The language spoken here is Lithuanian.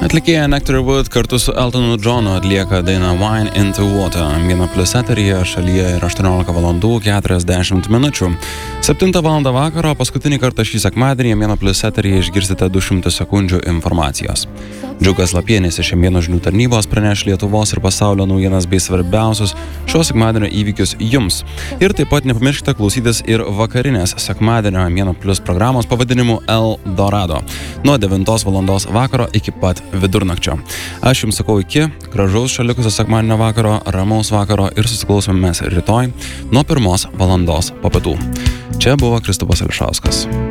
Atlikėja Nectar Wood kartu su Eltonu Johnu atlieka dainą Wine into Water. 1+ eteryje šalyje yra 18 valandų 40 minučių. 7 valandą vakaro paskutinį kartą šį sekmadienį 1+ eteryje išgirsite 200 sekundžių informacijos. Džiugas Lapienis iš M1 žinių tarnybos praneš Lietuvos ir pasaulio naujienas bei svarbiausius šio sekmadienio įvykius jums. Ir taip pat nepamirškite klausytis ir vakarinės sekmadienio M1+ programos pavadinimu El Dorado nuo 9 valandos vakaro iki pat vidurnakčio. Aš jums sakau iki, gražaus šalikusio sekmadienio vakaro, ramaus vakaro ir susiklausome mes rytoj nuo 1 valandos po pietų. Čia buvo Kristupas Ališauskas.